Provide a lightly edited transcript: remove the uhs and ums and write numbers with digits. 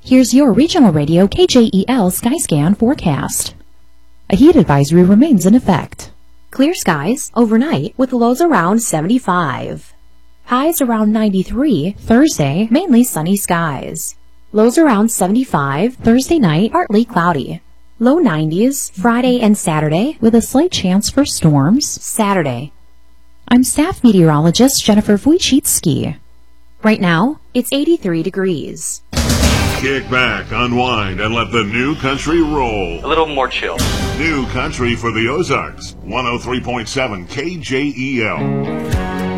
Here's your regional radio KJEL Skyscan forecast. A heat advisory remains in effect. Clear skies overnight with lows around 75. Highs around 93 Thursday, mainly sunny skies. Lows around 75 Thursday night, partly cloudy. Low 90s Friday and Saturday with a slight chance for storms Saturday. I'm staff meteorologist Jennifer Wojcicki. Right now, it's 83 degrees. Kick back, unwind, and let the new country roll. A little more chill. New country for the Ozarks. 103.7 KJEL.